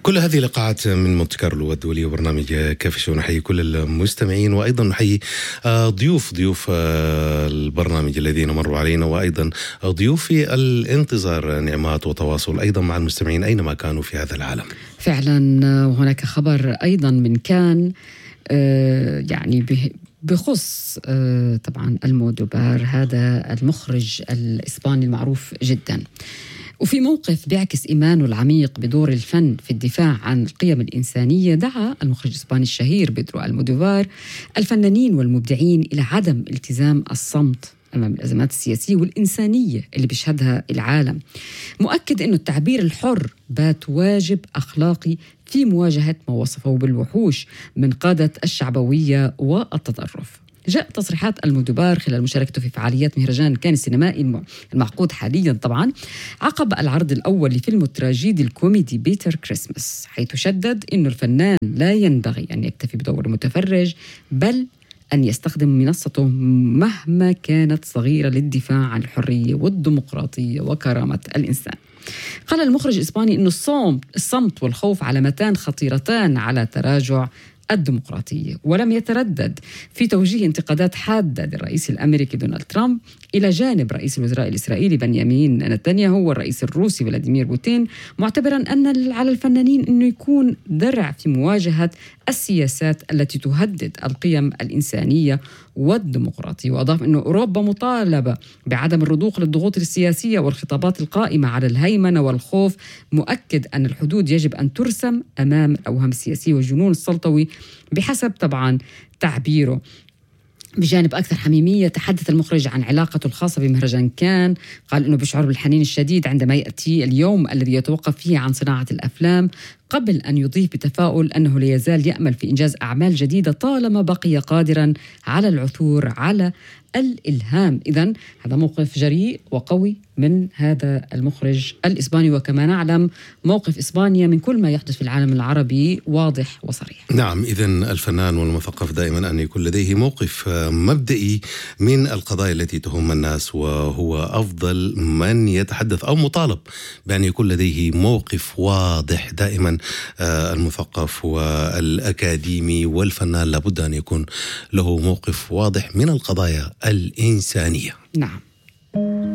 كل هذه اللقاءات من مونت كارلو الدولي وبرنامج كافي شو. نحيي كل المستمعين وأيضا نحيي ضيوف البرنامج الذين مروا علينا، وأيضا ضيوف في الانتظار نعمات وتواصل أيضا مع المستمعين أينما كانوا في هذا العالم. فعلا. وهناك خبر أيضا من كان يعني بخص طبعا المودوفار، هذا المخرج الإسباني المعروف جدا، وفي موقف بيعكس إيمانه العميق بدور الفن في الدفاع عن القيم الإنسانية. دعا المخرج الإسباني الشهير بيدرو المودوفار الفنانين والمبدعين إلى عدم التزام الصمت أمام الأزمات السياسية والإنسانية اللي بيشهدها العالم، مؤكد أنه التعبير الحر بات واجب أخلاقي في مواجهة ما وصفه بالوحوش من قادة الشعبوية والتطرف. جاء تصريحات المودوفار خلال مشاركته في فعاليات مهرجان كان السينمائي المعقود حاليا طبعا عقب العرض الأول لفيلم التراجيدي الكوميدي بيتر كريسمس، حيث شدد أنه الفنان لا ينبغي أن يكتفي بدور المتفرج، بل أن يستخدم منصته مهما كانت صغيرة للدفاع عن الحرية والديمقراطية وكرامة الإنسان. قال المخرج الإسباني أنه الصمت والخوف علامتان خطيرتان على تراجع الديمقراطية، ولم يتردد في توجيه انتقادات حادة للرئيس الأمريكي دونالد ترامب إلى جانب رئيس الوزراء الإسرائيلي بنيامين نتنياهو والرئيس الروسي فلاديمير بوتين، معتبرا أن على الفنانين أنه يكون درع في مواجهة السياسات التي تهدد القيم الإنسانية والديمقراطية. وأضاف أنه أوروبا مطالبة بعدم الرضوخ للضغوط السياسية والخطابات القائمة على الهيمنة والخوف، مؤكد أن الحدود يجب أن ترسم أمام الأوهام السياسية والجنون السلطوي بحسب طبعا تعبيره. بجانب أكثر حميمية تحدث المخرج عن علاقته الخاصة بمهرجان كان، قال أنه بيشعر بالحنين الشديد عندما يأتي اليوم الذي يتوقف فيه عن صناعة الأفلام، قبل أن يضيف بتفاؤل أنه لا يزال يأمل في إنجاز أعمال جديدة طالما بقي قادرا على العثور على الإلهام. إذن هذا موقف جريء وقوي من هذا المخرج الإسباني، وكما نعلم موقف إسبانيا من كل ما يحدث في العالم العربي واضح وصريح. نعم، إذن الفنان والمثقف دائما أن يكون لديه موقف مبدئي من القضايا التي تهم الناس، وهو أفضل من يتحدث أو مطالب بأن يكون لديه موقف واضح. دائما المثقف والأكاديمي والفنان لابد أن يكون له موقف واضح من القضايا الإنسانية. نعم.